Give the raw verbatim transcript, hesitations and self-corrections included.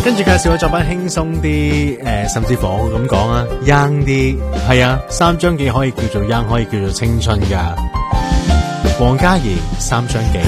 跟住介紹嘅作品輕鬆啲，誒、呃，甚至乎我咁講啊 ，young 啲，係啊，三張記可以叫做 young，可以叫做青春噶。黃嘉怡三張記。